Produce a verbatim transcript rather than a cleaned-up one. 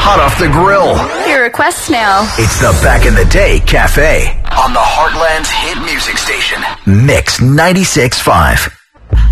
hot off the grill. Your requests now. It's the Back in the Day Cafe on the Heartland's hit music station, Mix ninety-six point five.